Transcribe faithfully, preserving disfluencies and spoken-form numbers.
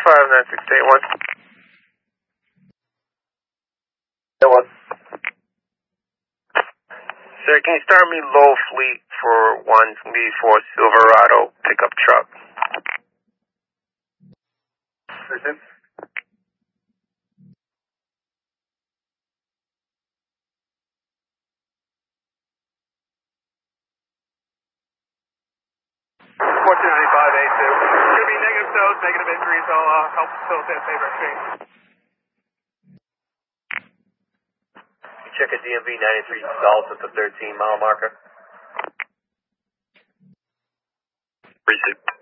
five nine six eight one. eight one. Sir, can you start me low fleet for one three four Silverado pickup truck? Listen. fourteen ninety-five A two. It's going to be negative toes, negative injuries. I'll uh, help facilitate a paper exchange. Check a D M V ninety-three Gulf at the thirteen mile marker. Receive.